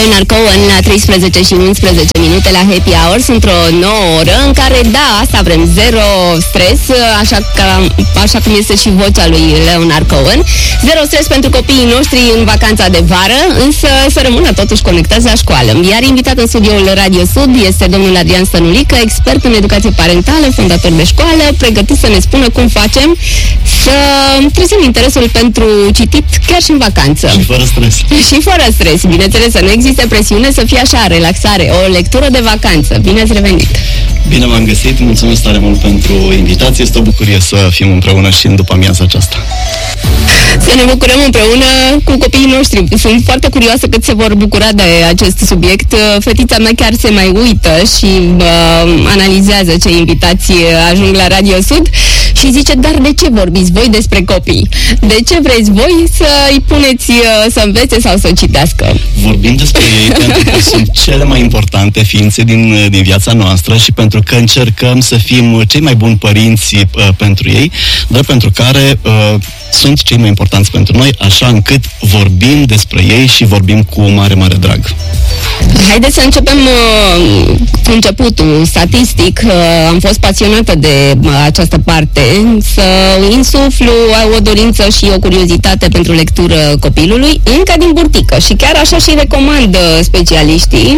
Leonard Cohen la 13 și 11 minute la Happy Hours, într-o nouă oră în care, da, asta vrem, zero stres, așa cum este și vocea lui Leonard Cohen. Zero stres pentru copiii noștri în vacanța de vară, însă să rămână totuși conectați la școală. Iar invitat în studioul Radio Sud este domnul Adrian Stănulică, expert în educație parentală, fondator de școală, pregătit să ne spună cum facem să trezim interesul pentru citit chiar și în vacanță. Și fără stres. Și fără stres, bineînțeles, să nu existe presiune, să fie așa, relaxare, o lectură de vacanță. Bine ați revenit! Bine v-am găsit, mulțumesc tare mult pentru invitație, este o bucurie să fim împreună și în după amiaza aceasta. Să ne bucurăm împreună cu copiii noștri. Sunt foarte curioasă cât se vor bucura de acest subiect. Fetița mea chiar se mai uită și analizează ce invitații ajung la Radio Sud și zice, dar de ce vorbiți voi despre copii? De ce vreți voi să-i puneți să învețe sau să citească? Vorbim despre ei pentru că sunt cele mai importante ființe din viața noastră și pentru că încercăm să fim cei mai buni părinți pentru ei, dar pentru care sunt cei mai importanți pentru noi, așa încât vorbim despre ei și vorbim cu mare, mare drag. Haideți să începem cu începutul statistic. Am fost pasionată de această parte, să insuflu o dorință și o curiozitate pentru lectură copilului încă din burtică și chiar așa și recomand specialiștii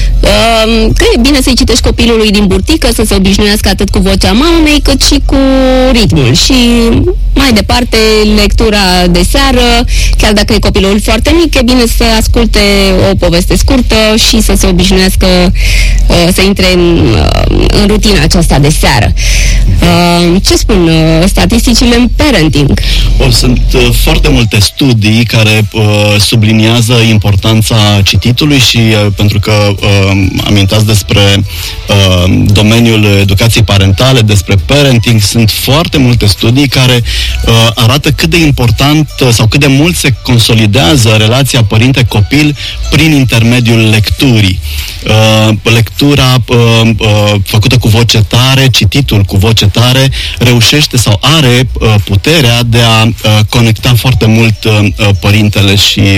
că e bine să-i citești copilului din burtică, să se obișnuiască atât cu vocea mamei cât și cu ritmul și mai departe lectura de seară, chiar dacă e copilul foarte mic, e bine să asculte o poveste scurtă și să se obișnuiască să intre în rutina aceasta de seară. Ce spun statisticile în parenting? Sunt foarte multe studii care subliniază importanța cititului și pentru că amintați despre domeniul educației parentale, despre parenting, sunt foarte multe studii care arată cât de important sau cât de mult se consolidează relația părinte-copil prin intermediul lecturii. Lectura făcută cu voce tare, cititul cu voce tare, reușește sau are puterea de a conecta foarte mult părintele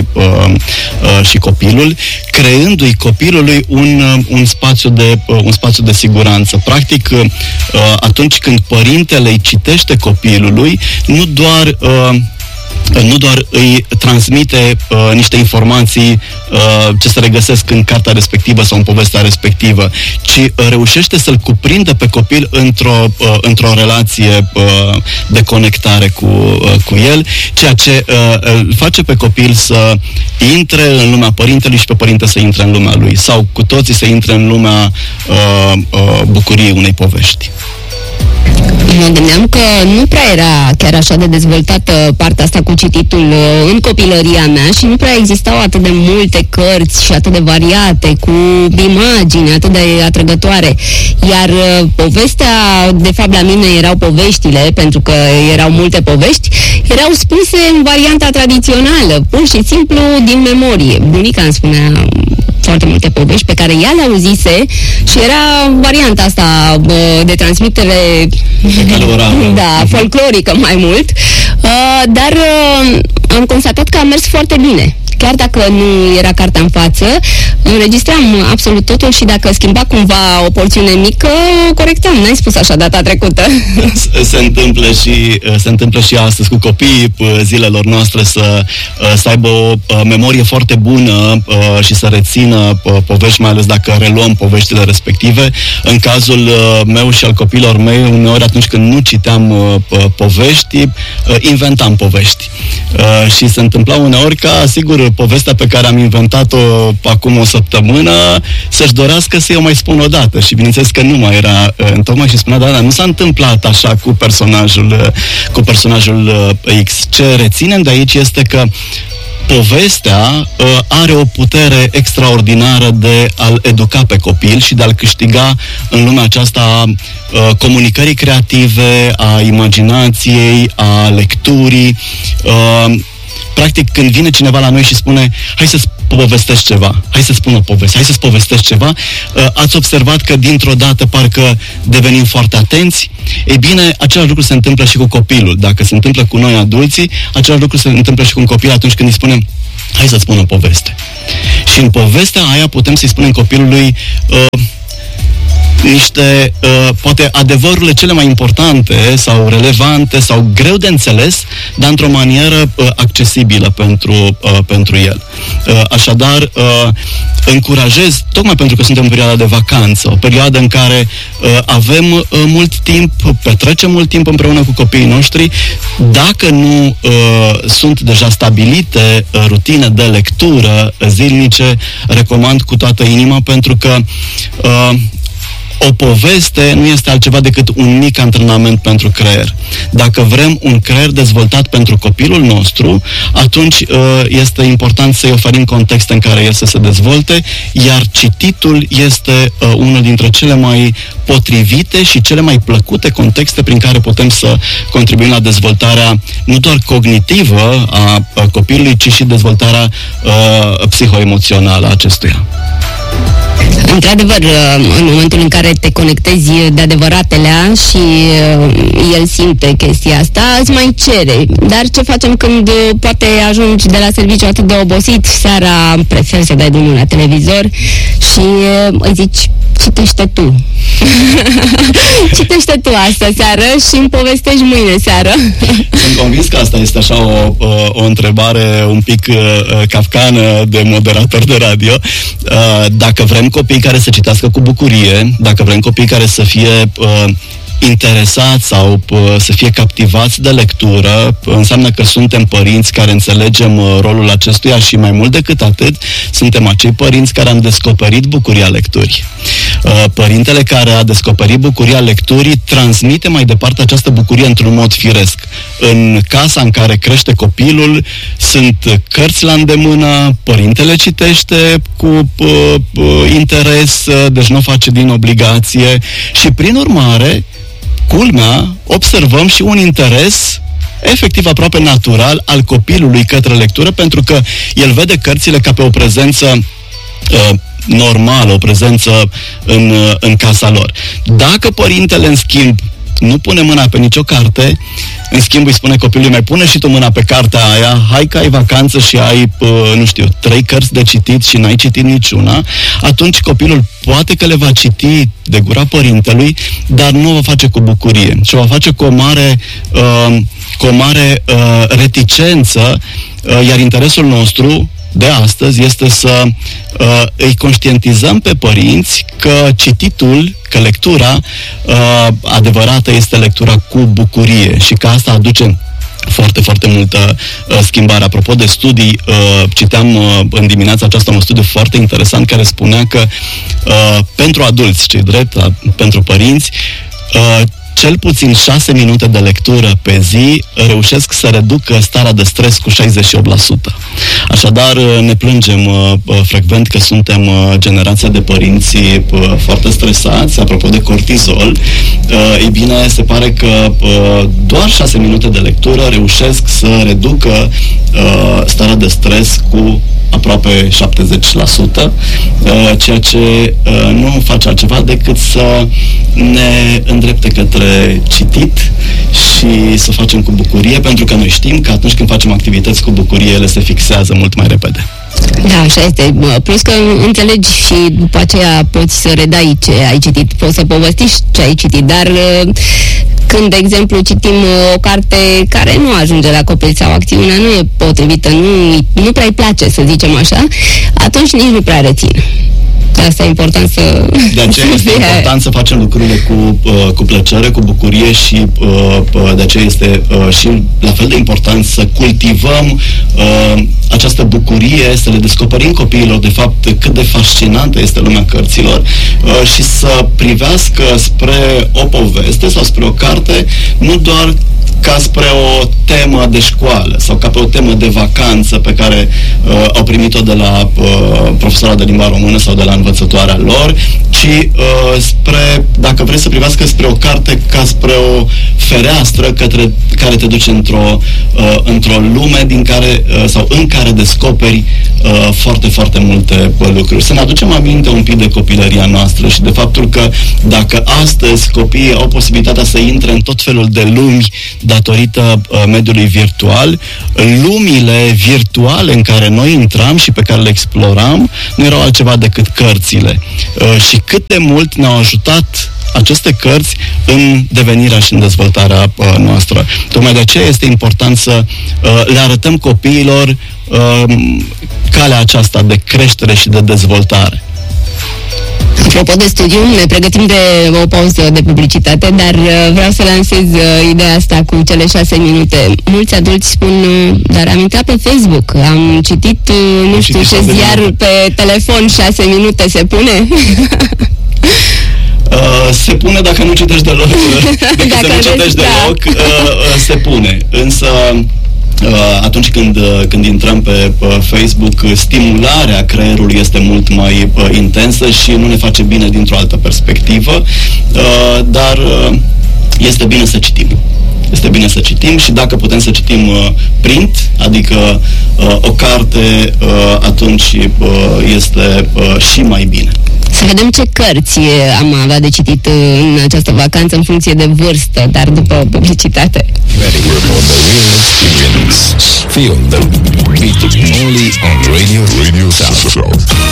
și copilul, creându-i copilului un spațiu de siguranță. Practic, atunci când părintele îi citește copilului, nu doar îi transmite niște informații ce se regăsesc în cartea respectivă sau în povestea respectivă, ci reușește să-l cuprindă pe copil într-o relație de conectare cu el, ceea ce îl face pe copil să intre în lumea părintelui și pe părinte să intre în lumea lui, sau cu toții să intre în lumea bucuriei unei povești. Mă gândeam că nu prea era chiar așa de dezvoltată partea asta cu cititul în copilăria mea și nu prea existau atât de multe cărți și atât de variate, cu imagini atât de atrăgătoare. Iar povestea, de fapt la mine erau poveștile, pentru că erau multe povești, erau spuse în varianta tradițională, pur și simplu din memorie. Bunica îmi spunea foarte multe povești pe care ea le auzise și era varianta asta de transmitere folclorică mai mult, dar am constatat că a mers foarte bine. Chiar dacă nu era cartea în față, înregistram absolut totul și dacă schimba cumva o porțiune mică, o corectam. N-ai spus așa data trecută. Se întâmplă și astăzi cu copiii zilelor noastre să aibă o memorie foarte bună și să rețină povești, mai ales dacă reluăm poveștile respective. În cazul meu și al copiilor mei, uneori atunci când nu citeam povești, inventam povești. Și se întâmpla uneori ca, sigur, povestea pe care am inventat-o acum o săptămână să-și dorească să eu mai spun o dată și bineînțeles că nu mai era întocmai și spunea, dar nu s-a întâmplat așa cu personajul X. Ce reținem de aici este că povestea are o putere extraordinară de a-l educa pe copil și de a-l câștiga în lumea aceasta a comunicării creative, a imaginației, a lecturii. Practic, când vine cineva la noi și spune, hai să-ți povestești ceva, hai să spun o poveste, hai să-ți povestești ceva, ați observat că dintr-o dată parcă devenim foarte atenți? Ei bine, același lucru se întâmplă și cu copilul. Dacă se întâmplă cu noi adulții, același lucru se întâmplă și cu un copil atunci când îi spunem, hai să-ți spun o poveste. Și în povestea aia putem să-i spunem copilului niște, poate, adevărurile cele mai importante sau relevante sau greu de înțeles, dar într-o manieră accesibilă pentru el. Așadar, încurajez, tocmai pentru că suntem în perioada de vacanță, o perioadă în care avem mult timp, petrecem mult timp împreună cu copiii noștri. Dacă nu sunt deja stabilite rutine de lectură zilnice, recomand cu toată inima, pentru că o poveste nu este altceva decât un mic antrenament pentru creier. Dacă vrem un creier dezvoltat pentru copilul nostru, atunci este important să-i oferim contexte în care el să se dezvolte, iar cititul este unul dintre cele mai potrivite și cele mai plăcute contexte prin care putem să contribuim la dezvoltarea nu doar cognitivă a copilului, ci și dezvoltarea psihoemoțională a acestuia. Într-adevăr, în momentul în care te conectezi de adevăratelea și el simte chestia asta, îți mai cere. Dar ce facem când poate ajungi de la serviciu atât de obosit, seara preferi să dai drumul la televizor și îi zici, citește tu. Citește tu asta seară și îmi povestești mâine seară. Sunt convins că asta este așa o întrebare un pic kafkană de moderator de radio. Dacă vrem copii care să citească cu bucurie, dacă vrem copii care să fie interesați sau să fie captivați de lectură, înseamnă că suntem părinți care înțelegem rolul acestuia și mai mult decât atât, suntem acei părinți care am descoperit bucuria lecturii. Părintele care a descoperit bucuria lecturii transmite mai departe această bucurie într-un mod firesc. În casa în care crește copilul sunt cărți la îndemână, părintele citește cu interes, deci nu o face din obligație și prin urmare, culmea, observăm și un interes efectiv aproape natural al copilului către lectură, pentru că el vede cărțile ca pe o prezență normală, o prezență în casa lor. Dacă părintele, în schimb, nu pune mâna pe nicio carte, în schimb îi spune copilului, mai pune și tu mâna pe cartea aia, hai că ai vacanță și ai, 3 cărți de citit și n-ai citit niciuna, atunci copilul poate că le va citi de gura părintelui, dar nu o va face cu bucurie și o va face cu o mare reticență, iar interesul nostru de astăzi este să îi conștientizăm pe părinți că cititul, că lectura adevărată este lectura cu bucurie și că asta aduce foarte, foarte multă schimbare. Apropo de studii, citeam în dimineața aceasta un studiu foarte interesant care spunea că pentru adulți, cei drept, pentru părinți, cel puțin 6 minute de lectură pe zi reușesc să reducă starea de stres cu 68%. Așadar, ne plângem frecvent că suntem generația de părinți foarte stresați. Apropo de cortizol, ei bine, se pare că doar 6 minute de lectură reușesc să reducă starea de stres cu aproape 70%, ceea ce nu face altceva decât să ne îndrepte către citit și să facem cu bucurie, pentru că noi știm că atunci când facem activități cu bucurie, ele se fixează mult mai repede. Da, așa este. Plus că înțelegi și după aceea poți să redai ce ai citit, poți să povestești ce ai citit, dar când, de exemplu, citim o carte care nu ajunge la copil sau acțiunea nu e potrivită, nu prea îi place, să zicem așa, atunci nici nu prea rețin. Asta e important să... De aceea este important să facem lucrurile cu plăcere, cu bucurie și de aceea este și la fel de important să cultivăm această bucurie, să le descoperim copiilor de fapt cât de fascinantă este lumea cărților și să privească spre o poveste sau spre o carte nu doar ca spre o temă de școală sau ca pe o temă de vacanță pe care au primit-o de la profesora de limba română sau de la învățătoarea lor, ci spre, dacă vreți să privească spre o carte ca spre o fereastră care te duce într-o lume din care, sau în care descoperi foarte, foarte multe lucruri. Să ne aducem aminte un pic de copilăria noastră și de faptul că dacă astăzi copiii au posibilitatea să intre în tot felul de lumi datorită mediului virtual, lumile virtuale în care noi intram și pe care le exploram nu erau altceva decât cărțile. Și cât de mult ne-au ajutat aceste cărți în devenirea și în dezvoltarea noastră. Tocmai de aceea este important să le arătăm copiilor calea aceasta de creștere și de dezvoltare. Apropo de studiu, ne pregătim de o pauză de publicitate, dar vreau să lansez ideea asta cu cele 6 minute. Mulți adulți spun, dar am intrat pe Facebook, am citit, nu știu ce ziar pe telefon, 6 minute, se pune? Se pune dacă nu citești deloc. Dacă nu citești deloc, se pune. Însă atunci când intrăm pe Facebook, stimularea creierului este mult mai intensă și nu ne face bine dintr-o altă perspectivă, dar este bine să citim. Este bine să citim și dacă putem să citim print, adică o carte, atunci este și mai bine. Să vedem ce cărți am avea de citit în această vacanță în funcție de vârstă, dar după publicitate. Ready for the real experience. Feel the beat only on Radio South.